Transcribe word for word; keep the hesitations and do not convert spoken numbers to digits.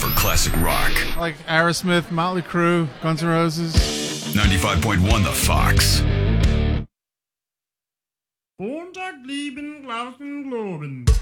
for classic rock. Like Aerosmith, Motley Crue, Guns N' Roses. ninety-five point one The Fox. Montag, lieben, glauben, globen.